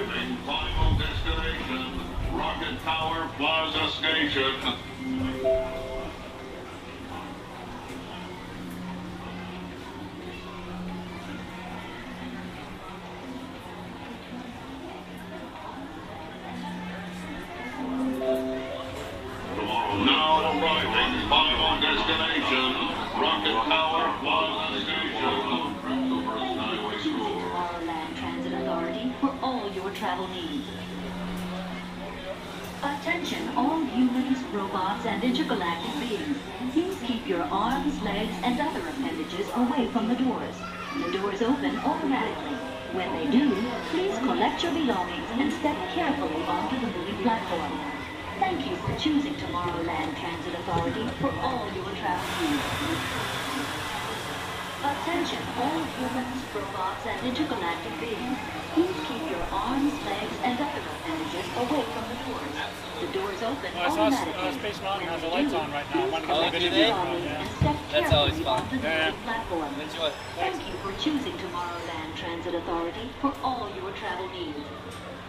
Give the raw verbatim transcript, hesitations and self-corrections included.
arriving. Final destination, Rocket Tower Plaza Station. Now arriving, final destination, Rocket Tower Plaza Station. Tomorrowland Transit Authority for all your travel needs. Attention all humans, robots, and intergalactic beings. Please keep your arms, legs, and other appendages away from the doors. The doors open automatically. When they do, please collect your belongings and step carefully onto the moving platform. Thank you for choosing Tomorrowland Transit Authority for all your travel needs. Attention all humans, robots, and intergalactic beings. Please keep your arms, legs, and other appendages away from the doors. The doors open Well, I saw automatically. uh, Space Mountain has the When lights they on right now. I want to do, get please the do video they? collect your on, yeah. belongings and step That's always carefully fun. onto the Yeah. moving platform. Enjoy. Thank you for choosing Tomorrowland Transit Authority for all your travel needs.